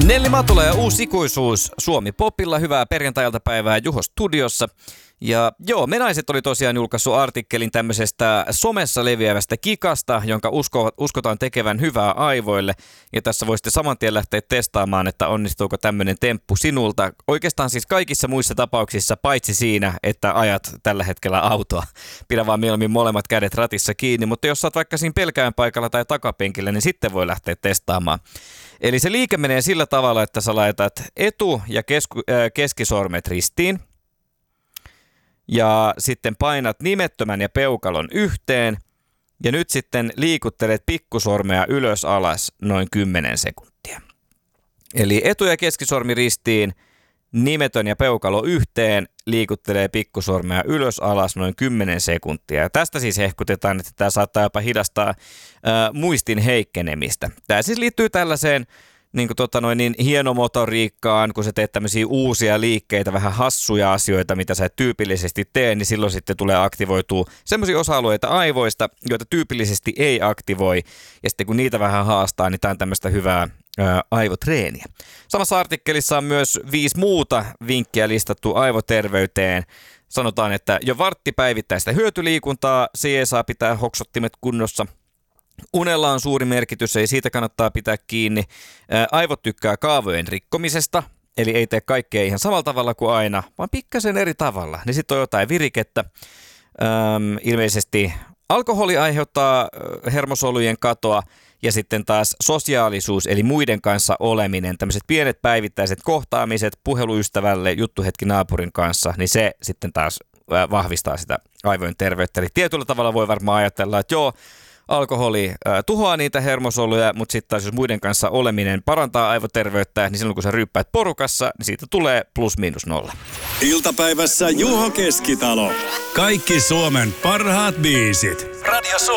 Nelli Matula ja Uusi ikuisuus Suomi Popilla. Hyvää perjantai-iltapäivää Juho studiossa. Ja joo, me naiset oli tosiaan julkaissut artikkelin tämmöisestä somessa leviävästä kikasta, jonka uskotaan tekevän hyvää aivoille. Ja tässä voisitte saman tien lähteä testaamaan, että onnistuuko tämmöinen temppu sinulta. Oikeastaan siis kaikissa muissa tapauksissa, paitsi siinä, että ajat tällä hetkellä autoa. Pidä vaan mieluummin molemmat kädet ratissa kiinni, mutta jos sä oot vaikka siinä pelkään paikalla tai takapenkillä, niin sitten voi lähteä testaamaan. Eli se liike menee sillä tavalla, että sä laitat etu- ja keskisormet ristiin. Ja sitten painat nimettömän ja peukalon yhteen. Ja nyt sitten liikuttelet pikkusormea ylös alas noin 10 sekuntia. Eli etu- ja keskisormi ristiin, nimetön ja peukalo yhteen, liikuttelee pikkusormea ylös alas noin 10 sekuntia. Ja tästä siis hehkutetaan, että tämä saattaa jopa hidastaa muistin heikkenemistä. Tämä siis liittyy tällaiseen niin hienomotoriikkaan, kun sä teet tämmöisiä uusia liikkeitä, vähän hassuja asioita, mitä sä et tyypillisesti tee, niin silloin sitten tulee aktivoitua semmoisia osa-alueita aivoista, joita tyypillisesti ei aktivoi. Ja sitten kun niitä vähän haastaa, niin tämä on tämmöistä hyvää aivotreeniä. Samassa artikkelissa on myös 5 muuta vinkkiä listattu aivoterveyteen. Sanotaan, että jo vartti päivittäistä hyötyliikuntaa, se saa pitää hoksottimet kunnossa. Unella on suuri merkitys, ei siitä kannattaa pitää kiinni. Aivot tykkää kaavojen rikkomisesta, eli ei tee kaikkea ihan samalla tavalla kuin aina, vaan pikkasen eri tavalla. Niin sitten on jotain virikettä. Ilmeisesti alkoholi aiheuttaa hermosolujen katoa ja sitten taas sosiaalisuus, eli muiden kanssa oleminen, tämmöiset pienet päivittäiset kohtaamiset puheluystävälle, juttuhetki naapurin kanssa, niin se sitten taas vahvistaa sitä aivojen terveyttä. Eli tietyllä tavalla voi varmaan ajatella, että joo, alkoholi tuhoaa niitä hermosoluja, mutta sitten taas jos muiden kanssa oleminen parantaa aivoterveyttä, niin silloin kun sä ryyppäät porukassa, niin siitä tulee +/-0. Iltapäivässä Juho Keskitalo. Kaikki Suomen parhaat biisit. Radio Suomi.